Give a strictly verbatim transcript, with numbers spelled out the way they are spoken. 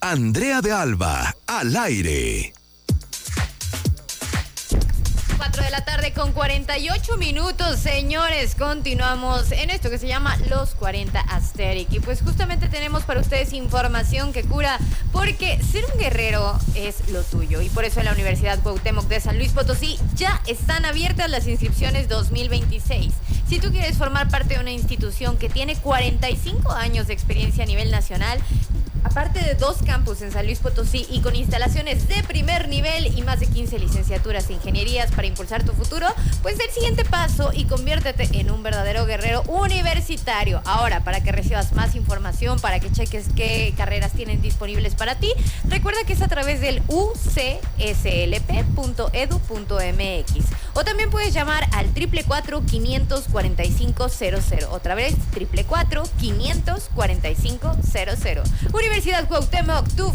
Andrea de Alba, al aire. cuatro de la tarde con cuarenta y ocho minutos, señores. Continuamos en esto que se llama Los cuarenta Asterix. Y pues justamente tenemos para ustedes información que cura, porque ser un guerrero es lo tuyo. Y por eso en la Universidad Cuauhtémoc de San Luis Potosí ya están abiertas las inscripciones dos mil veintiséis. Si tú quieres formar parte de una institución que tiene cuarenta y cinco años de experiencia a nivel nacional, aparte de dos campus en San Luis Potosí y con instalaciones de primer nivel y más de quince licenciaturas e ingenierías para impulsar tu futuro, pues el siguiente paso y conviértete en un verdadero guerrero universitario. Ahora, para que recibas más información, para que cheques qué carreras tienen disponibles para ti, recuerda que es a través del u c s l p punto e d u punto m x. O también puedes llamar al cuatro cuatro cuatro, quinientos cuarenta y cinco cero cero. Otra vez, cuatro cuatro cuatro, quinientos cuarenta y cinco cero cero. Universidad Cuauhtémoc, tu